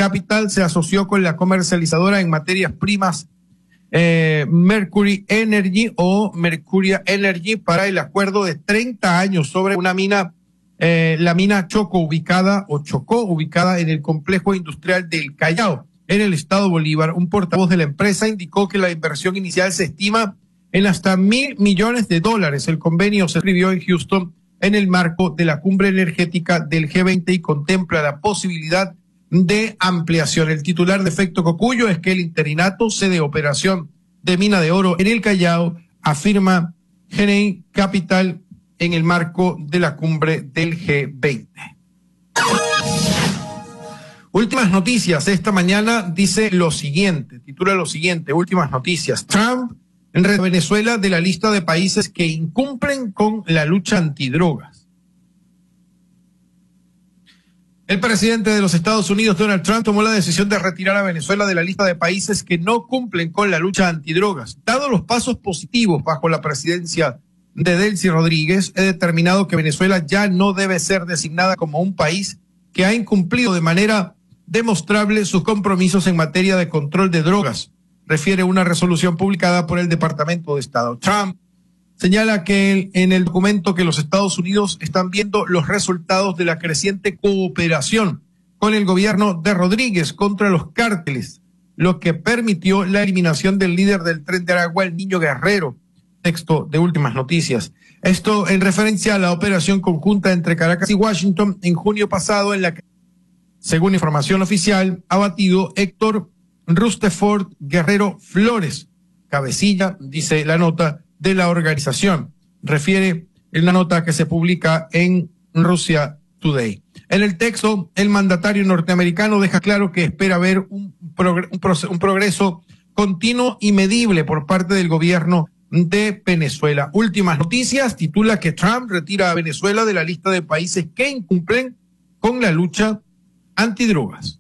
Capital se asoció con la comercializadora en materias primas Mercury Energy o Mercuria Energy para el acuerdo de 30 años sobre una mina, la mina Chocó, ubicada en el complejo industrial del Callao, en el estado Bolívar. Un portavoz de la empresa indicó que la inversión inicial se estima en hasta $1.000 millones. El convenio se escribió en Houston en el marco de la cumbre energética del G20 y contempla la posibilidad de ampliación. El titular de Efecto Cocuyo es que el interinato sede operación de mina de oro en el Callao, afirma GNI Capital en el marco de la cumbre del G20. Últimas noticias esta mañana dice lo siguiente, titula lo siguiente, últimas noticias. Trump retira a Venezuela de la lista de países que incumplen con la lucha antidrogas. El presidente de los Estados Unidos, Donald Trump, tomó la decisión de retirar a Venezuela de la lista de países que no cumplen con la lucha antidrogas. Dado los pasos positivos bajo la presidencia de Delcy Rodríguez, he determinado que Venezuela ya no debe ser designada como un país que ha incumplido de manera demostrable sus compromisos en materia de control de drogas, refiere una resolución publicada por el Departamento de Estado. Trump señala que en el documento que los Estados Unidos están viendo los resultados de la creciente cooperación con el gobierno de Rodríguez contra los cárteles, lo que permitió la eliminación del líder del Tren de Aragua, el Niño Guerrero. Texto de Últimas Noticias. Esto en referencia a la operación conjunta entre Caracas y Washington en junio pasado, en la que, según información oficial, ha batido Héctor Rustefort Guerrero Flores, cabecilla, dice la nota, de la organización. Refiere en la nota que se publica en Russia Today. En el texto, el mandatario norteamericano deja claro que espera ver un progreso continuo y medible por parte del gobierno de Venezuela. Últimas noticias, titula que Trump retira a Venezuela de la lista de países que incumplen con la lucha antidrogas.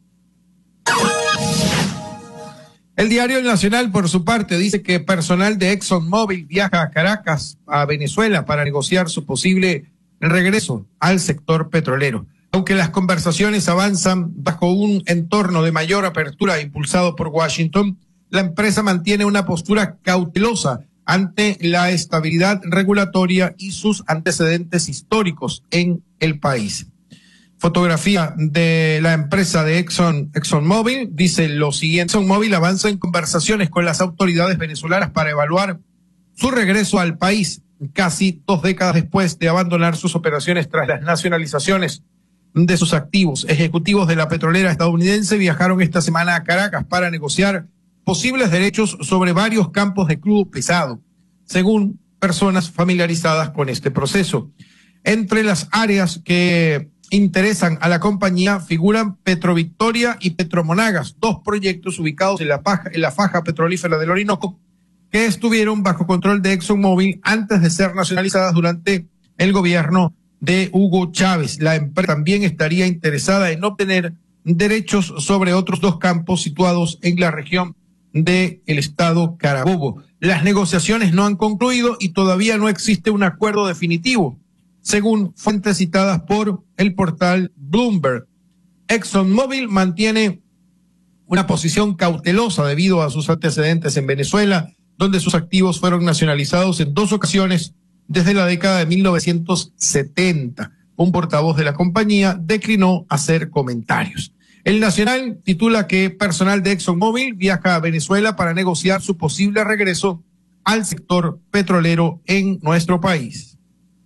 El diario El Nacional, por su parte, dice que personal de ExxonMobil viaja a Caracas, a Venezuela, para negociar su posible regreso al sector petrolero. Aunque las conversaciones avanzan bajo un entorno de mayor apertura impulsado por Washington, la empresa mantiene una postura cautelosa ante la estabilidad regulatoria y sus antecedentes históricos en el país. Fotografía de la empresa de ExxonMobil dice lo siguiente: ExxonMobil avanza en conversaciones con las autoridades venezolanas para evaluar su regreso al país casi 2 décadas después de abandonar sus operaciones tras las nacionalizaciones de sus activos. Ejecutivos de la petrolera estadounidense viajaron esta semana a Caracas para negociar posibles derechos sobre varios campos de crudo pesado, según personas familiarizadas con este proceso. Entre las áreas que interesan a la compañía figuran Petrovictoria y Petromonagas, 2 proyectos ubicados en la faja petrolífera del Orinoco, que estuvieron bajo control de ExxonMobil antes de ser nacionalizadas durante el gobierno de Hugo Chávez. La empresa también estaría interesada en obtener derechos sobre otros 2 campos situados en la región del estado Carabobo. Las negociaciones no han concluido y todavía no existe un acuerdo definitivo, según fuentes citadas por el portal Bloomberg. ExxonMobil mantiene una posición cautelosa debido a sus antecedentes en Venezuela, donde sus activos fueron nacionalizados en 2 ocasiones desde la década de 1970. Un portavoz de la compañía declinó hacer comentarios. El Nacional titula que personal de ExxonMobil viaja a Venezuela para negociar su posible regreso al sector petrolero en nuestro país.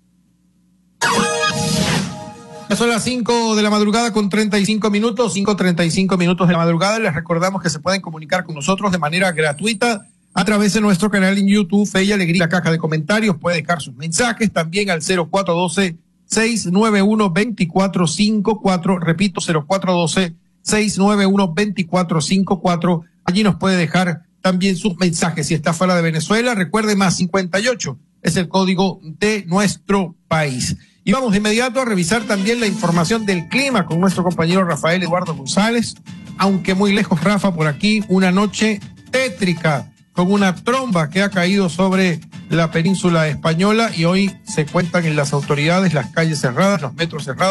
Son las 5 de la madrugada con 35 minutos, 5:35 minutos de la madrugada. Les recordamos que se pueden comunicar con nosotros de manera gratuita a través de nuestro canal en YouTube, Fe y Alegría, la caja de comentarios. Puede dejar sus mensajes también al 0412-691-2454. Repito, 0412-691-2454. Allí nos puede dejar también sus mensajes. Si está fuera de Venezuela, recuerde, más 58 es el código de nuestro país. Y vamos de inmediato a revisar también la información del clima con nuestro compañero Rafael Eduardo González. Aunque muy lejos, Rafa, por aquí una noche tétrica con una tromba que ha caído sobre la península española y hoy se cuentan en las autoridades las calles cerradas, los metros cerrados.